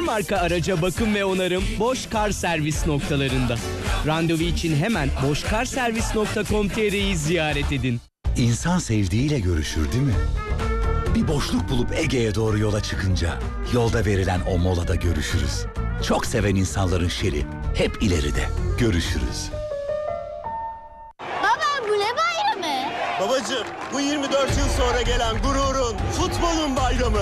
marka araca bakım ve onarım Boş Kar Servis noktalarında. Randevu için hemen boşkarservis.com.tr'yi ziyaret edin. İnsan sevdiğiyle görüşür değil mi? Bir boşluk bulup Ege'ye doğru yola çıkınca yolda verilen o molada görüşürüz. Çok seven insanların şeri hep ileride. Görüşürüz. Baba bu ne bayramı? Babacığım, bu 24 yıl sonra gelen gururun, futbolun bayramı.